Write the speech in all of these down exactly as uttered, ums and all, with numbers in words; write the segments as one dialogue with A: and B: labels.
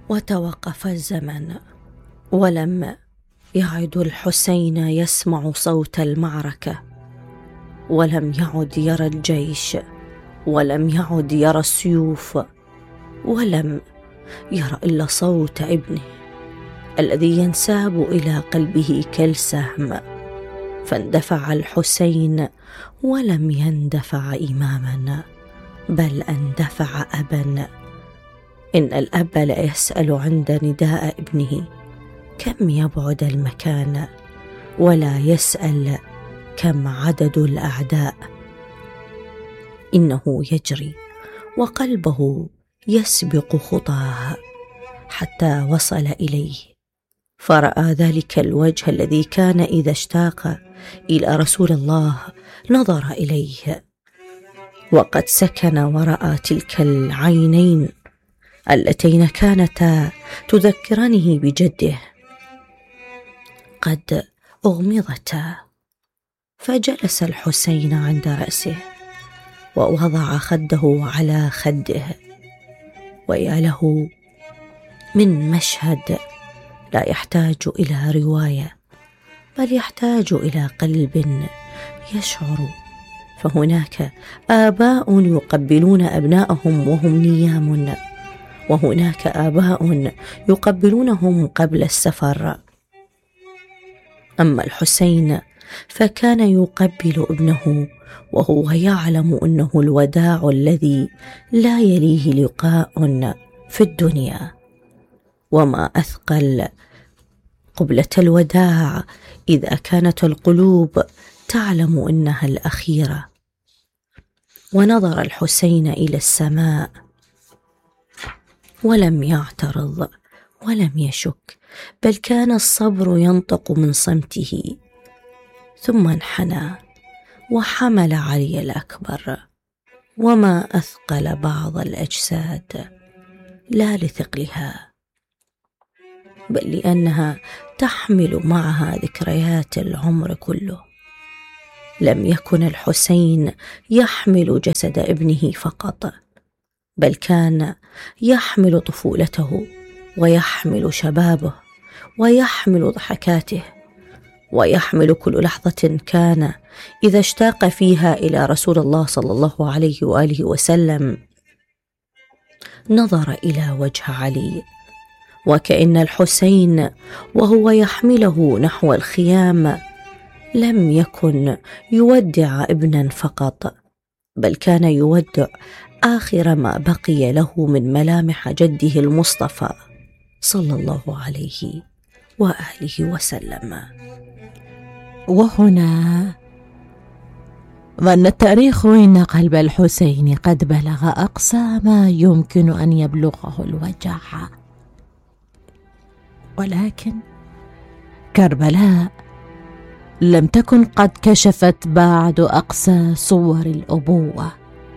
A: وتوقف الزمن، ولم يعد الحسين يسمع صوت المعركة، ولم يعد يرى الجيش، ولم يعد يرى السيوف، ولم يرى إلا صوت ابنه الذي ينساب إلى قلبه كالسهم. فاندفع الحسين ولم يندفع إماما، بل اندفع أبا. إن الأب لا يسأل عند نداء ابنه كم يبعد المكان، ولا يسأل كم عدد الأعداء. إنه يجري وقلبه يسبق خطاه حتى وصل إليه، فرأى ذلك الوجه الذي كان إذا اشتاق إلى رسول الله نظر إليه، وقد سكن ورأى تلك العينين اللتين كانتا تذكرانه بجده قد أغمضتا. فجلس الحسين عند رأسه ووضع خده على خده، ويا له من مشهد لا يحتاج إلى رواية، بل يحتاج إلى قلب يشعر. فهناك آباء يقبلون أبناءهم وهم نيام، وهناك آباء يقبلونهم قبل السفر. أما الحسين فكان يقبل ابنه وهو يعلم أنه الوداع الذي لا يليه لقاء في الدنيا. وما أثقل قبلة الوداع إذا كانت القلوب تعلم أنها الأخيرة. ونظر الحسين إلى السماء ولم يعترض ولم يشك، بل كان الصبر ينطق من صمته. ثم انحنى وحمل علي الأكبر. وما أثقل بعض الأجساد، لا لثقلها بل لأنها تحمل معها ذكريات العمر كله. لم يكن الحسين يحمل جسد ابنه فقط، بل كان يحمل طفولته، ويحمل شبابه، ويحمل ضحكاته، ويحمل كل لحظة كان إذا اشتاق فيها إلى رسول الله صلى الله عليه وآله وسلم نظر إلى وجه علي. وكأن الحسين وهو يحمله نحو الخيام لم يكن يودع ابنا فقط، بل كان يودع آخر ما بقي له من ملامح جده المصطفى صلى الله عليه وآله وسلم.
B: وهنا ظن التاريخ إن قلب الحسين قد بلغ أقصى ما يمكن أن يبلغه الوجع، ولكن كربلاء لم تكن قد كشفت بعد أقصى صور الأبوة.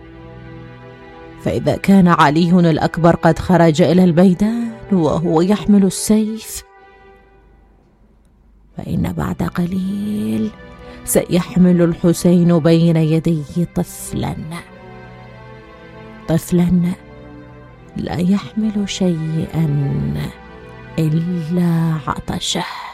B: فإذا كان علي الأكبر قد خرج إلى الميدان وهو يحمل السيف، فإن بعد قليل سيحمل الحسين بين يديه طفلا طفلا لا يحمل شيئا إلا عطشه.